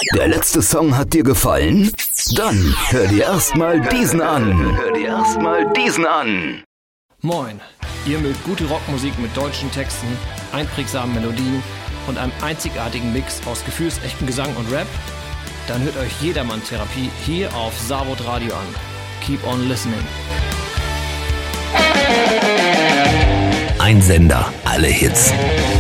Der letzte Song hat dir gefallen? Dann hör dir erstmal diesen an. Moin, ihr mögt gute Rockmusik mit deutschen Texten, einprägsamen Melodien und einem einzigartigen Mix aus gefühlsechtem Gesang und Rap? Dann hört euch Jedermann-Therapie hier auf Savod Radio an. Keep on listening. Ein Sender, alle Hits.